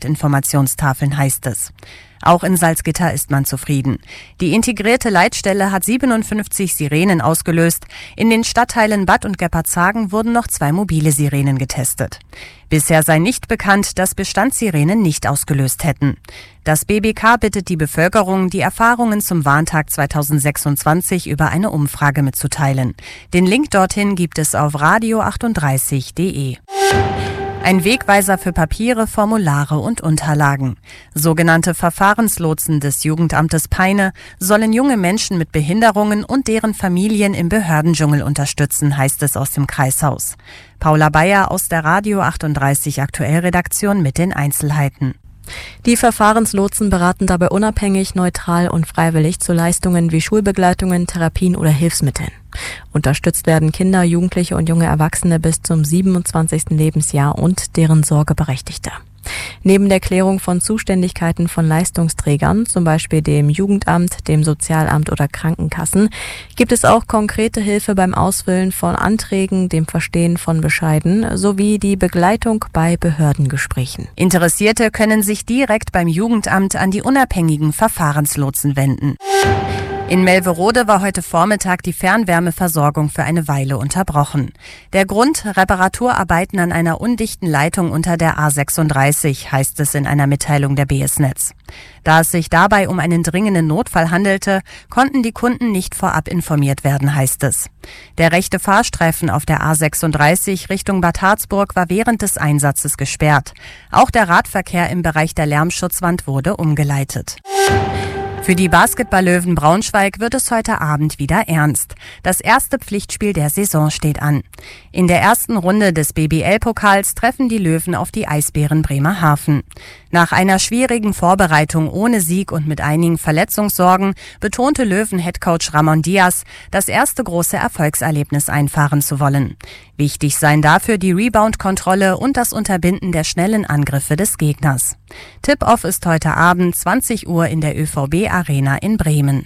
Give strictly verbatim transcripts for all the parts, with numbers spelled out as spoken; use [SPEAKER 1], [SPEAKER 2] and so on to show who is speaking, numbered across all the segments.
[SPEAKER 1] Standortinformationstafeln, heißt es. Auch in Salzgitter ist man zufrieden. Die integrierte Leitstelle hat siebenundfünfzig Sirenen ausgelöst. In den Stadtteilen Bad und Geppartshagen wurden noch zwei mobile Sirenen getestet. Bisher sei nicht bekannt, dass Bestandssirenen nicht ausgelöst hätten. Das B B K bittet die Bevölkerung, die Erfahrungen zum Warntag zweitausendsechsundzwanzig über eine Umfrage mitzuteilen. Den Link dorthin gibt es auf radio achtunddreißig punkt de. Ein Wegweiser für Papiere, Formulare und Unterlagen. Sogenannte Verfahrenslotsen des Jugendamtes Peine sollen junge Menschen mit Behinderungen und deren Familien im Behördendschungel unterstützen, heißt es aus dem Kreishaus. Paula Bayer aus der Radio achtunddreißig Aktuell-Redaktion mit den Einzelheiten.
[SPEAKER 2] Die Verfahrenslotsen beraten dabei unabhängig, neutral und freiwillig zu Leistungen wie Schulbegleitungen, Therapien oder Hilfsmitteln. Unterstützt werden Kinder, Jugendliche und junge Erwachsene bis zum siebenundzwanzigsten Lebensjahr und deren Sorgeberechtigte. Neben der Klärung von Zuständigkeiten von Leistungsträgern, zum Beispiel dem Jugendamt, dem Sozialamt oder Krankenkassen, gibt es auch konkrete Hilfe beim Ausfüllen von Anträgen, dem Verstehen von Bescheiden sowie die Begleitung bei Behördengesprächen.
[SPEAKER 1] Interessierte können sich direkt beim Jugendamt an die unabhängigen Verfahrenslotsen wenden. In Melverode war heute Vormittag die Fernwärmeversorgung für eine Weile unterbrochen. Der Grund: Reparaturarbeiten an einer undichten Leitung unter der A sechsunddreißig, heißt es in einer Mitteilung der B S Netz. Da es sich dabei um einen dringenden Notfall handelte, konnten die Kunden nicht vorab informiert werden, heißt es. Der rechte Fahrstreifen auf der A sechsunddreißig Richtung Bad Harzburg war während des Einsatzes gesperrt. Auch der Radverkehr im Bereich der Lärmschutzwand wurde umgeleitet. Für die Basketball-Löwen Braunschweig wird es heute Abend wieder ernst. Das erste Pflichtspiel der Saison steht an. In der ersten Runde des B B L-Pokals treffen die Löwen auf die Eisbären Bremerhaven. Nach einer schwierigen Vorbereitung ohne Sieg und mit einigen Verletzungssorgen betonte Löwen-Headcoach Ramon Diaz, das erste große Erfolgserlebnis einfahren zu wollen. Wichtig seien dafür die Rebound-Kontrolle und das Unterbinden der schnellen Angriffe des Gegners. Tip-Off ist heute Abend zwanzig Uhr in der Ö V B-Arena in Bremen.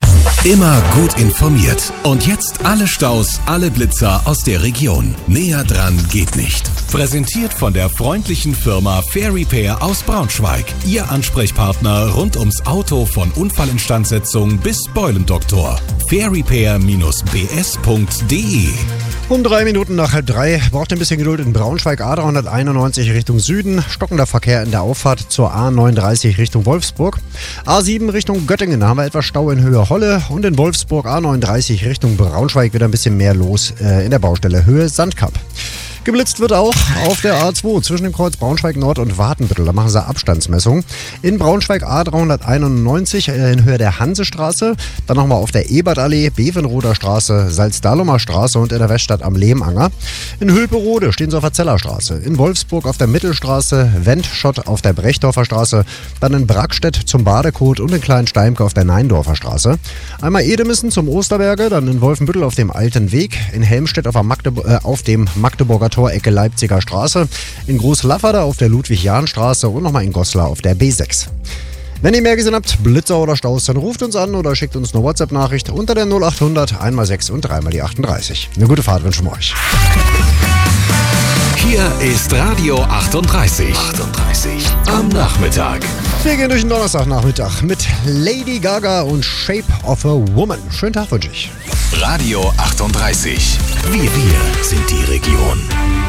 [SPEAKER 3] Immer gut informiert. Und jetzt alle Staus, alle Blitzer aus der Region. Näher dran geht nicht. Präsentiert von der freundlichen Firma Fair Repair aus Braunschweig. Ihr Ansprechpartner rund ums Auto von Unfallinstandsetzung bis Beulendoktor. fair repair Bindestrich b s punkt d e.
[SPEAKER 4] Um drei Minuten nach halb drei braucht ein bisschen Geduld in Braunschweig. A dreihunderteinundneunzig Richtung Süden. Stockender Verkehr in der Auffahrt zur A neununddreißig Richtung Wolfsburg. A sieben Richtung Göttingen. Da haben wir etwas Stau in Höhe Holle. Und in Wolfsburg A neununddreißig Richtung Braunschweig wieder ein bisschen mehr los äh, in der Baustelle Höhe Sandkapp. Geblitzt wird auch auf der A zwei zwischen dem Kreuz Braunschweig Nord und Wartenbüttel. Da machen sie Abstandsmessungen. In Braunschweig A dreihunderteinundneunzig in Höhe der Hansestraße. Dann nochmal auf der Ebertallee, Bevenroder Straße, Salzdahlumer Straße und in der Weststadt am Lehmanger. In Hülperode stehen sie auf der Zellerstraße. In Wolfsburg auf der Mittelstraße, Wendschott auf der Brechdorfer Straße. Dann in Brackstedt zum Badekot und in Kleinsteimke auf der Neindorfer Straße. Einmal Edemissen zum Osterberge, dann in Wolfenbüttel auf dem Alten Weg. In Helmstedt auf, der Magdeb- äh, auf dem Magdeburger Tor Ecke Leipziger Straße, in Großlafferder auf der Ludwig-Jahn-Straße und nochmal in Goslar auf der B sechs. Wenn ihr mehr gesehen habt, Blitzer oder Staus, dann ruft uns an oder schickt uns eine WhatsApp-Nachricht unter der null achthundert einmal sechs und dreimal die achtunddreißig. Eine gute Fahrt wünschen wir euch.
[SPEAKER 3] Hier ist Radio achtunddreißig. achtunddreißig am Nachmittag.
[SPEAKER 4] Wir gehen durch den Donnerstagnachmittag mit Lady Gaga und Shape of a Woman. Schönen Tag wünsche ich.
[SPEAKER 3] Radio achtunddreißig. Wir, wir sind die Region.